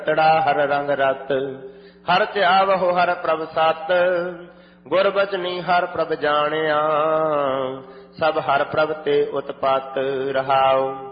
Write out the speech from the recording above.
ਤੜਾ ਹਰ ਰੰਗ ਰਤ, ਹਰ ਧਿਆਵਹੁ ਹਰ ਪ੍ਰਭ ਸਤ, ਗੁਰ ਬਚਨੀ ਹਰ ਪ੍ਰਭ ਜਾਣਿਆ, ਸਭ ਹਰ ਪ੍ਰਭ ਤੇ ਉਤਪਤ ਰਹਾਉ।